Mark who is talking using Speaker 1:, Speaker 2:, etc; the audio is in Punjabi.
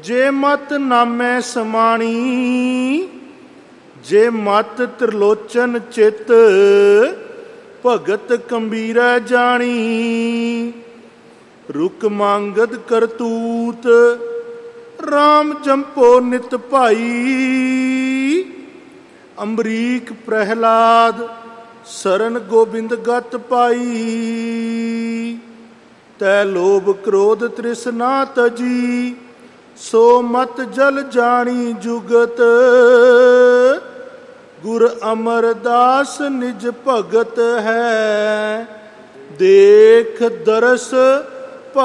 Speaker 1: ਜੇ ਮਤ ਨਾਮੈ ਸਮਾਣੀ, ਜੇ ਮਤ ਤ੍ਰਿਲੋਚਨ ਚਿਤ, ਭਗਤ ਕੰਬੀਰੈ ਜਾਣੀ। ਰੁਕ ਮੰਗਦ ਕਰਤੂਤ, ਰਾਮ ਜੰਪੋ ਨਿਤ ਭਾਈ। ਅੰਬਰੀਕ ਪ੍ਰਹਿਲਾਦ, ਸਰਨ ਗੋਬਿੰਦ ਗਤ ਪਾਈ। ਤੈ ਲੋਭ ਕ੍ਰੋਧ ਤ੍ਰਿਸ਼ਨਾ ਤਜੀ, ਸੋ ਮਤ ਜਲ ਜਾਣੀ ਜੁਗਤ। ਗੁਰ ਅਮਰਦਾਸ ਨਿਜ ਭਗਤ ਹੈ, ਦੇਖ ਦਰਸ